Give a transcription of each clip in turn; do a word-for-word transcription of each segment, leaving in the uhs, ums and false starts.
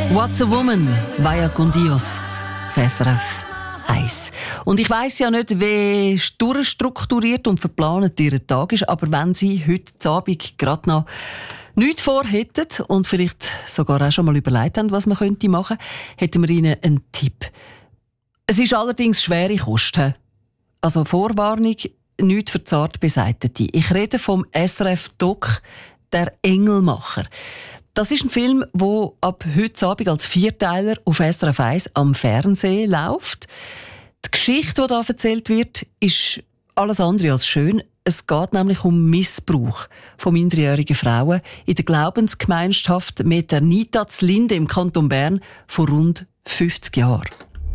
What's a Woman? Vaya con Dios. S R F eins. Und ich weiss ja nicht, wie durchstrukturiert und verplant Ihr Tag ist, aber wenn Sie heute Abend gerade noch nichts vorhätten und vielleicht sogar auch schon mal überlegt haben, was man könnte machen, hätten wir Ihnen einen Tipp. Es ist allerdings schwere Kost. Also Vorwarnung, nichts für zart Beseitete. Ich rede vom S R F-Doc «Der Engelmacher». Das ist ein Film, der ab heute Abend als Vierteiler auf S R F eins am Fernsehen läuft. Die Geschichte, die hier erzählt wird, ist alles andere als schön. Es geht nämlich um Missbrauch von minderjährigen Frauen in der Glaubensgemeinschaft Meternita Zlinde im Kanton Bern vor rund fünfzig Jahren.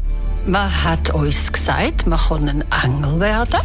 Man hat uns gesagt, man kann ein Engel werden.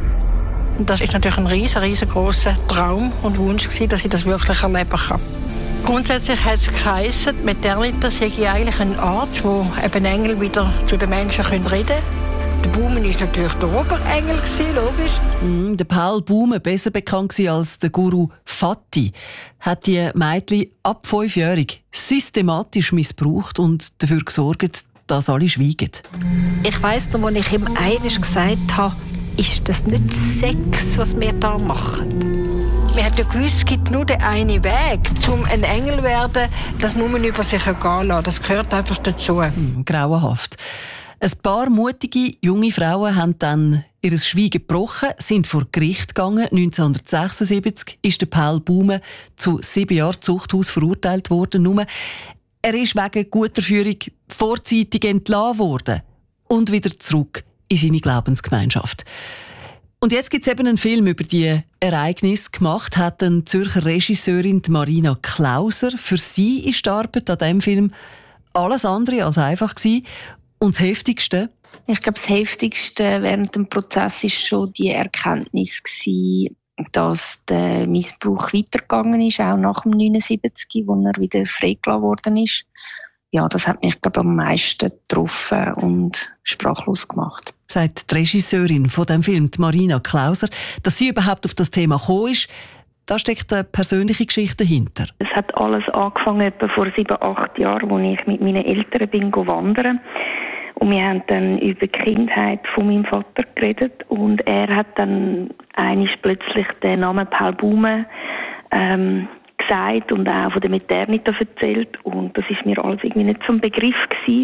Das ist natürlich ein riesen, riesengroßer Traum und Wunsch gewesen, dass ich das wirklich erleben kann. Grundsätzlich hat es geheissen, Meternitas sei eigentlich eine Art, wo eben Engel wieder zu den Menschen reden können. Der Baumen war natürlich der Oberengel, logisch. Mm, der Paul Baumen, besser bekannt als der Guru Fati, hat die Mädchen ab fünfjährig systematisch missbraucht und dafür gesorgt, dass alle schweigen. Ich weiss noch, als ich ihm einmal gesagt habe, ist das nicht Sex, was wir da machen? Man hat ja gewusst, es gibt nur den einen Weg, um ein Engel zu werden. Das muss man über sich ergehen lassen. Das gehört einfach dazu. Mm, grauenhaft. Ein paar mutige junge Frauen haben dann ihr Schweigen gebrochen, sind vor Gericht gegangen. neunzehnhundertsechsundsiebzig ist der Paul Baumen zu sieben Jahren Zuchthaus verurteilt worden. Nur er ist wegen guter Führung vorzeitig entlassen worden und wieder zurück in seine Glaubensgemeinschaft. Und jetzt gibt es eben einen Film über die Ereignisse gemacht, hat eine Zürcher Regisseurin Marina Klauser. Für sie ist die Arbeit an diesem Film alles andere als einfach gewesen. Und das Heftigste? Ich glaube, das Heftigste während dem Prozess war schon die Erkenntnis gewesen, dass der Missbrauch weitergegangen ist, auch nach dem neunundsiebzig, wo er wieder freigelassen worden ist. Ja, das hat mich, glaube ich, am meisten getroffen und sprachlos gemacht. Sagt die Regisseurin von dem Film, Marina Klauser, dass sie überhaupt auf das Thema gekommen ist. Da steckt eine persönliche Geschichte dahinter. Es hat alles angefangen etwa vor sieben, acht Jahren, als ich mit meinen Eltern bin wandern. Und wir haben dann über die Kindheit von meinem Vater geredet. Und er hat dann einmal plötzlich den Namen Paul Baumen ähm, gesagt und auch von der Meternita erzählt. Und das ist mir alles irgendwie nicht zum Begriff gewesen.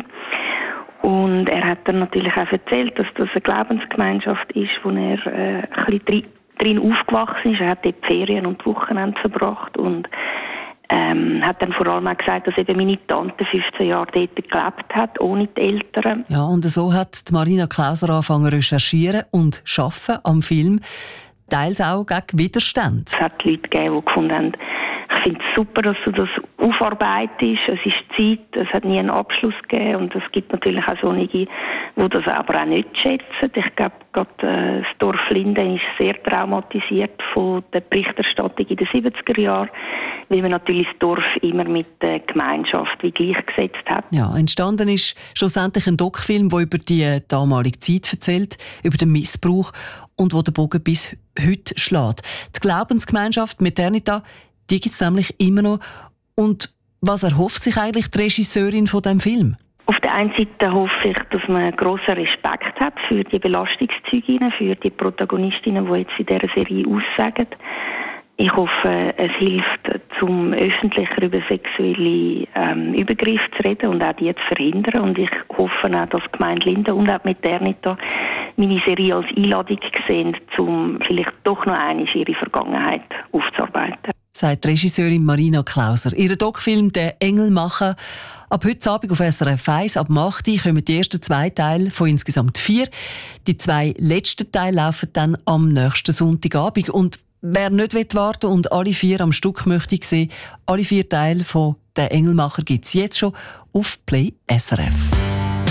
Und er hat dann natürlich auch erzählt, dass das eine Glaubensgemeinschaft ist, wo er äh, ein bisschen drin aufgewachsen ist. Er hat dort Ferien und Wochenende verbracht und ähm, hat dann vor allem auch gesagt, dass eben meine Tante fünfzehn Jahre dort gelebt hat, ohne die Eltern. Ja, und so hat Marina Klauser angefangen zu recherchieren und zu arbeiten am Film, teils auch gegen Widerstand. Es hat Leute gegeben, die gefunden haben, ich finde es super, dass du das aufarbeitest. Es ist Zeit, es hat nie einen Abschluss gegeben. Und es gibt natürlich auch solche, die das aber auch nicht schätzen. Ich glaube, gerade äh, das Dorf Linden ist sehr traumatisiert von der Berichterstattung in den siebziger Jahren, weil man natürlich das Dorf immer mit der Gemeinschaft wie gleichgesetzt hat. Ja, entstanden ist schlussendlich ein Doc-Film, der über die damalige Zeit erzählt, über den Missbrauch und wo der Bogen bis heute schlägt. Die Glaubensgemeinschaft Meternita, die gibt es nämlich immer noch. Und was erhofft sich eigentlich die Regisseurin von diesem Film? Auf der einen Seite hoffe ich, dass man grossen Respekt hat für die Belastungszeuginnen, für die Protagonistinnen, die jetzt in dieser Serie aussagen. Ich hoffe, es hilft, zum öffentlicher über sexuelle ähm, Übergriffe zu reden und auch die zu verhindern. Und ich hoffe auch, dass die Gemeinde Linden und auch Meternita meine Serie als Einladung sehen, um vielleicht doch noch einmal ihre Vergangenheit aufzuarbeiten. Sagt Regisseurin Marina Klauser. Ihr Doc-Film «Der Engelmacher». Ab heute Abend auf S R F eins, ab acht Uhr kommen die ersten zwei Teile von insgesamt vier. Die zwei letzten Teile laufen dann am nächsten Sonntagabend. Und wer nicht warten will und alle vier am Stück möchte sehen, alle vier Teile von «Der Engelmacher» gibt es jetzt schon auf Play S R F.